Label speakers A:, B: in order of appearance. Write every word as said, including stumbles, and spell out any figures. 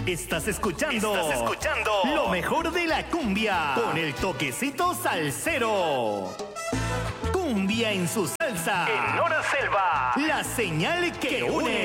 A: Estás escuchando,
B: Estás escuchando
A: lo mejor de la cumbia con el toquecito salsero. Cumbia en su salsa.
B: En Hora Selva.
A: La señal que une.